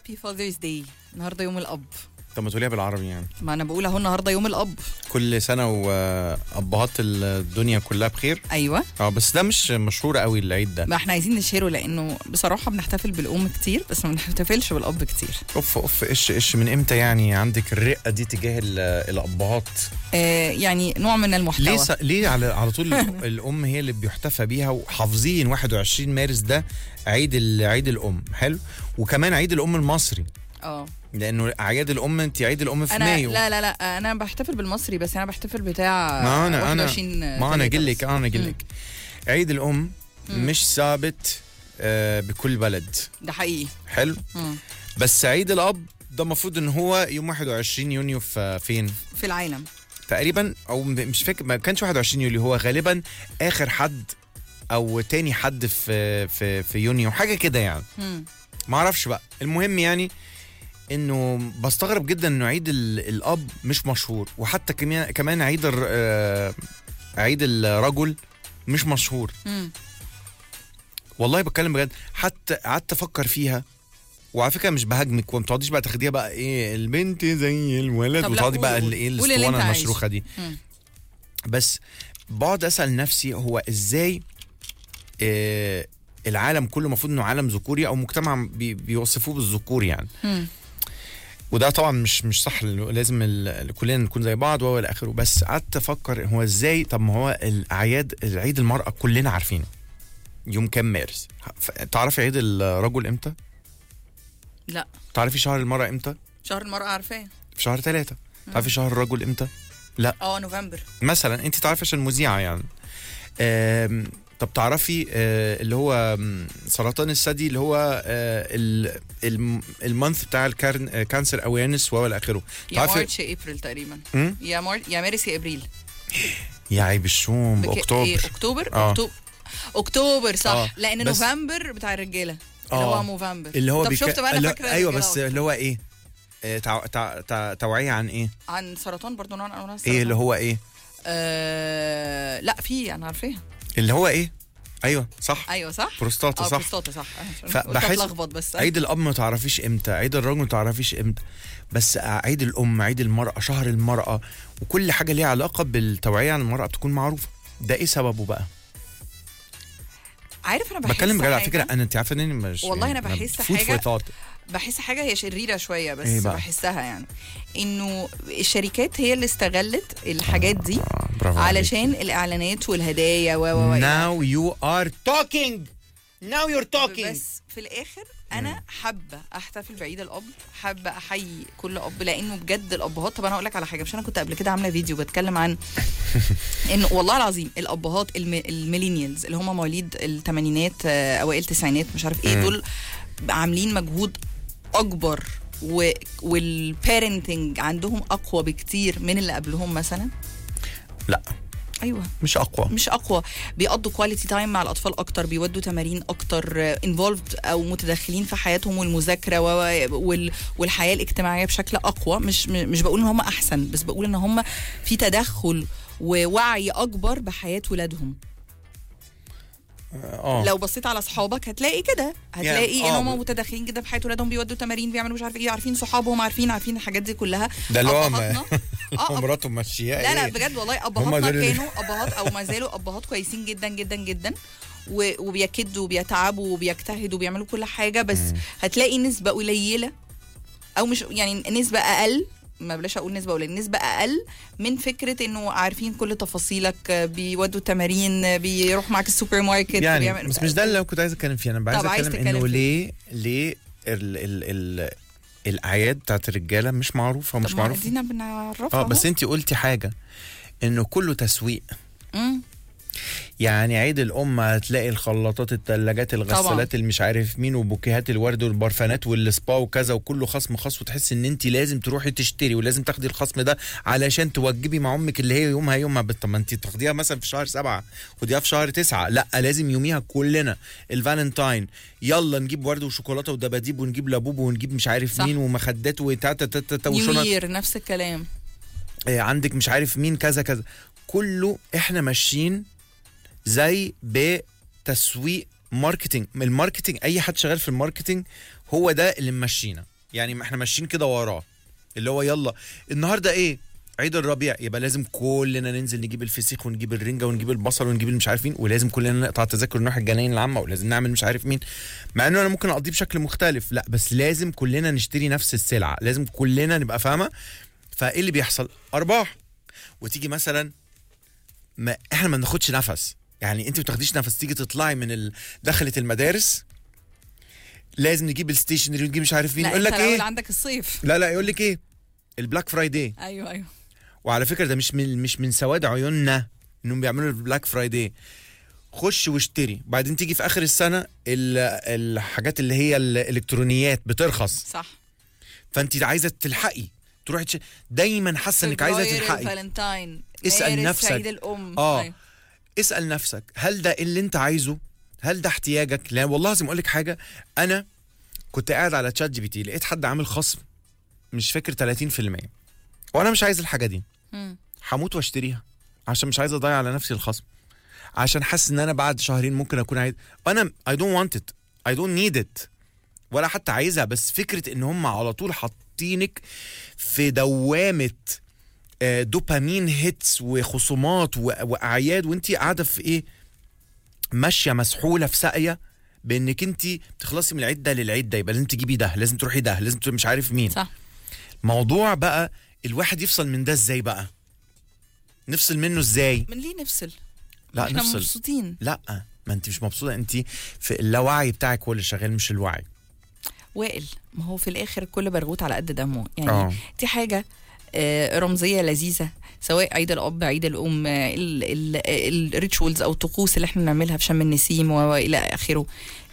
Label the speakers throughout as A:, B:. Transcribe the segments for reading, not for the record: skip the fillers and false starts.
A: هابي فاذرز داي. النهارده يوم الاب.
B: طب ما تقوليها بالعربي يعني.
A: ما انا بقول اهو النهارده يوم الاب.
B: كل سنه وابهات الدنيا كلها بخير.
A: ايوه
B: بس ده مش مشهور قوي العيد ده.
A: ما احنا عايزين نشهره لانه بصراحه بنحتفل بالام كتير بس ما بنحتفلش بالاب كتير.
B: اوف ايش من امتى يعني عندك الرقه دي تجاه الابهات؟
A: يعني نوع من المحتوى.
B: ليه على طول الام هي اللي بيحتفى بيها وحافظين 21 مارس ده عيد الام. حلو. وكمان عيد الام المصري. لانه اعياد الام انت عيد الام في مايو.
A: لا انا بحتفل بالمصري بس انا بحتفل بتاع
B: ما
A: 21
B: ما انا اقول لك عيد الام مش ثابت بكل بلد.
A: ده حقيقي.
B: حلو. بس عيد الاب ده المفروض ان هو يوم 21 يونيو فين
A: في العالم
B: تقريبا، او مش فاكر، ما كانش 21 يوليو، هو غالبا اخر حد او تاني حد في يونيو حاجه كده يعني. ما اعرفش بقى. المهم يعني انه بستغرب جدا انه عيد الاب مش مشهور، وحتى كمان عيد الرجل مش مشهور. والله بتكلم بجد. حتى قعدت افكر فيها، وعلى فكره مش بهاجمك وما تقعديش بقى تاخديها بقى ايه البنت زي الولد وتقعدي بقى ايه الاسطوانه المشروخه دي. بس بقعد اسال نفسي هو ازاي العالم كله المفروض انه عالم ذكوري او مجتمع بيوصفوه بالذكور يعني. وده طبعا مش صح، لازم كلنا نكون زي بعض والى اخره. بس قعدت افكر هو ازاي. طب ما هو عيد المرأة كلنا عارفينه يوم كام مارس. تعرفي عيد الرجل امتى؟
A: لا.
B: تعرفي شهر المرأة امتى؟
A: شهر المرأة عارفاه
B: في شهر 3. تعرفي شهر الرجل امتى؟ لا.
A: نوفمبر مثلا.
B: انت تعرفي عشان مذيعة يعني. طب تعرفي اللي هو سرطان الثدي اللي هو المنث بتاع الكانسر اويرنس والى اخره.
A: يا مارش يا ابريل تقريبا. يا مارس يا ابريل.
B: يا عيب الشوم
A: اكتوبر صح. لان نوفمبر بتاع الرجاله اللي هو موفمبر
B: اللي هو
A: طب شفت بقى انا فاكره.
B: ايوه بس اللي هو ايه توعيه عن ايه؟
A: عن سرطان برضه نوع من انواع السرطان.
B: ايه اللي هو ايه؟
A: لا في انا عارفاها
B: اللي هو ايه. ايوه صح. بروستاتا صح.
A: بروستاتا صح.
B: فبحس
A: بس
B: عيد الاب ما تعرفيش امتى، عيد الرجل ما تعرفيش امتى، بس عيد الام، عيد المراه، شهر المراه، وكل حاجه ليها علاقه بالتوعيه عن المراه بتكون معروفه. ده ايه سببه بقى؟
A: عارف انا
B: بتكلم بجد على فكره. انت عارفه اني مش
A: والله انا بحس حاجه هي شريره شويه بس بحسها يعني انه الشركات هي اللي استغلت الحاجات دي علشان الاعلانات والهدايا
B: Now you are talking.
A: بس في الاخر انا حابه احتفل بعيد الاب، حابه احيي كل اب لانه بجد الابهات. طب انا هقول لك على حاجه، مش انا كنت قبل كده عامله فيديو بتكلم عن انه والله العظيم الابهات الميلينيالز اللي هم مواليد الثمانينات اوائل التسعينات مش عارف ايه، دول عاملين مجهود اكبر والبيرنتنج عندهم اقوى بكتير من اللي قبلهم مثلا.
B: لا
A: ايوه
B: مش اقوى.
A: بيقضوا كواليتي تايم مع الاطفال اكتر، بيودوا تمارين اكتر، انفولفد او متدخلين في حياتهم والمذاكره والحياه الاجتماعيه بشكل اقوى. مش بقول ان هم احسن، بس بقول ان هم في تدخل ووعي اكبر بحياه ولادهم. لو بصيت على اصحابك هتلاقي كده، هتلاقي ان هم متدخلين جدا في حياه ولادهم، بيودوا تمارين، بيعملوا مش عارف ايه، عارفين صحابهم، عارفين الحاجات دي كلها.
B: ده اللي هو مراتهم ماشيه.
A: لا بجد والله ابهاتنا كانوا ابهات او ما زالوا ابهات كويسين جدا جدا جدا، وبيكدوا وبيتعبوا وبيجتهدوا وبيعملوا كل حاجه. بس هتلاقي نسبه قليله او مش يعني نسبه اقل، ما بلاش اقول نسبه قليله، نسبه اقل من فكره انه عارفين كل تفاصيلك، بيودوا التمارين، بيروح معاك السوبر ماركت
B: يعني. بس مش ده اللي كنت عايز اتكلم فيه. انا عايز اتكلم انه ليه الاعياد بتاعت الرجاله مش معروفه ومش معروفه.
A: دينا بنعرفها.
B: بس انت قلتي حاجه انه كله تسويق. يعني عيد الام هتلاقي الخلاطات، الثلاجات، الغسالات، اللي مش عارف مين، وبوكيهات الورد والبرفانات والسبا وكذا، وكله خصم، وتحس ان انت لازم تروحي تشتري ولازم تاخدي الخصم ده علشان توجبي مع امك اللي هي يومها. طب ما انت تاخديها مثلا في شهر 7، خديها في شهر 9. لا لازم يوميها كلنا. الفالنتاين يلا نجيب ورد وشوكولاته ودباديب ونجيب لابوب ونجيب مش عارف مين ومخدات وتاتا
A: وشنط. نفس الكلام.
B: عندك مش عارف مين كذا كله. احنا ماشيين زي بتسويق ماركتينج. اي حد شغال في الماركتينج هو ده اللي ممشينا. يعني ما احنا ماشيين كده وراه، اللي هو يلا النهارده ايه عيد الربيع، يبقى لازم كلنا ننزل نجيب الفسيخ ونجيب الرنجه ونجيب البصل ونجيب مش عارف مين، ولازم كلنا نقطع تذاكر نروح الجناين العامه، ولازم نعمل مش عارف مين. مع انه انا ممكن اقضيه بشكل مختلف، لا بس لازم كلنا نشتري نفس السلعه، لازم كلنا نبقى فاهمه. فايه اللي بيحصل؟ ارباح. وتيجي مثلا احنا ما بناخدش نفس، يعني انت ما بتاخديش نفس، تيجي تطلعي من دخلة المدارس لازم نجيب الستيشنري ونجيب مش عارف مين، يقول لك ايه
A: عندك الصيف،
B: لا يقول لك ايه البلاك فرايداي.
A: ايوه
B: وعلى فكره ده مش من سواد عيوننا انهم بيعملوا البلاك فرايداي. خش واشتري، بعدين تيجي في اخر السنه الحاجات اللي هي الالكترونيات بترخص،
A: صح.
B: فانت عايزه تلحقي تروحي دايما حاسه انك عايزه تلحقي.
A: فالنتاين،
B: اسال نفسك،
A: عيد الام،
B: أيوة. اسال نفسك هل ده اللي انت عايزه؟ هل ده احتياجك؟ لا والله لازم اقول لك حاجه، انا كنت قاعد على تشات جي بي تي، لقيت حد عامل خصم مش فاكر 30%، وانا مش عايز الحاجه دي، هموت واشتريها عشان مش عايز اضيع على نفسي الخصم، عشان حاسس ان انا بعد شهرين ممكن اكون عايز. انا I don't want it, I don't need it، ولا حتى عايزها، بس فكره ان هم على طول حاطينك في دوامه دوبامين هيتس وخصومات واعياد، وانتي قاعده في ايه، ماشيه مسحوله في ساقيه بانك انتي تخلصي من العيد ده للعيد ده، يبقى لازم تجيبي ده، لازم تروحي ده، لازم مش عارف مين،
A: صح.
B: موضوع بقى الواحد يفصل من ده ازاي بقى؟ نفصل منه ازاي؟
A: من ليه نفصل؟
B: لا
A: احنا
B: نفصل.
A: مبسوطين.
B: لا ما انت مش مبسوطه، انت في اللاوعي بتاعك هو اللي شغال مش الوعي.
A: وائل، ما هو في الاخر كل برغوت على قد دمه يعني. دي حاجه رمزيه لذيذه، سواء عيد الاب، عيد الام، الريتشولز او الطقوس اللي احنا بنعملها في شم النسيم والى اخره.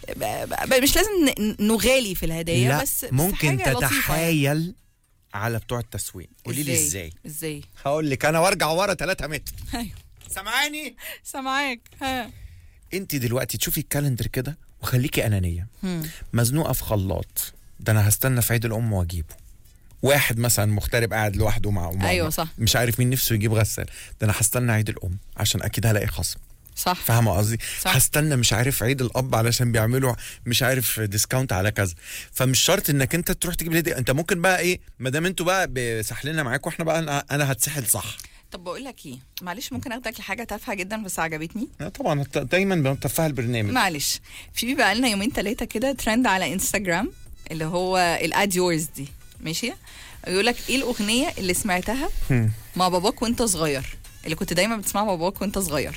A: مش لازم نغالي في الهدايا،
B: لا
A: بس
B: ممكن
A: حاجة
B: تتحايل على بتوع التسويق. قولي لي
A: ازاي؟
B: هقول لك انا وارجع ورا 3 متر.
A: ايوه
B: سامعاني؟
A: سامعاك. ها
B: انت دلوقتي تشوفي الكالندر كده وخليكي انانيه، مزنوقه في خلاط، ده انا هستنى في عيد الام واجيبه. واحد مثلا مغترب قاعد لوحده مع امه،
A: ايوه صح،
B: مش عارف مين نفسه يجيب غسال، ده انا هستنى عيد الام عشان اكيد هلاقي خصم،
A: صح.
B: فاهمه قصدي؟ هستنى مش عارف عيد الاب علشان بيعملوا مش عارف ديسكاونت على كذا. فمش شرط انك انت تروح تجيب الهديه، انت ممكن بقى ايه، ما دام انتوا بقى سحلنا معاكم، احنا بقى انا هتسحل صح.
A: طب بقول لك ايه، معلش ممكن اخدك لحاجه تافهه جدا بس عجبتني.
B: طبعا دايما بنتفه البرنامج.
A: معلش، في بقى لنا يومين 3 كده ترند على انستغرام اللي هو الاد يورز دي، ماشي؟ يقول لك ايه الاغنيه اللي سمعتها مع باباك وانت صغير، اللي كنت دايما بتسمعها مع باباك وانت صغير.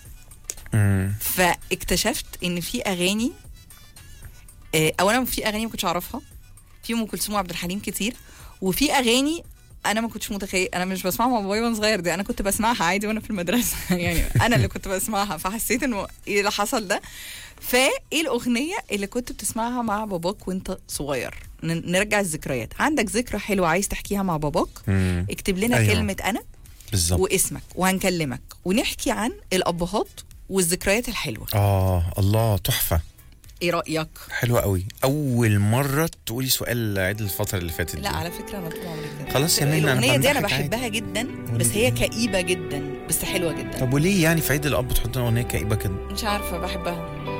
A: فاكتشفت ان في اغاني، اولا في اغاني ما كنتش اعرفها، في ام كلثوم وعبد الحليم كتير، وفي اغاني انا ما كنتش متخيل، انا مش بسمعها مع بابايا وانا صغير، دي انا كنت بسمعها عادي وانا في المدرسه يعني انا اللي كنت بسمعها، فحسيت انه ايه اللي حصل ده. فايه الاغنيه اللي كنت بتسمعها مع باباك وانت صغير؟ نرجع الذكريات. عندك ذكرى حلوه عايز تحكيها مع باباك؟ اكتب لنا أيوة. كلمه انا
B: بالظبط
A: واسمك، وهنكلمك ونحكي عن الابهات والذكريات الحلوه.
B: الله تحفه.
A: ايه رايك؟
B: حلوه قوي. اول مره تقولي سؤال عيد الفتره اللي فاتت دي.
A: لا على فكره انا طول عمري كده.
B: خلاص يا منى،
A: الاغنيه دي انا بحبها جدا، بس هي كئيبه جدا بس حلوه جدا.
B: طب وليه يعني في عيد الاب تحط اغنيه كئيبه كده؟
A: مش عارفه، بحبها.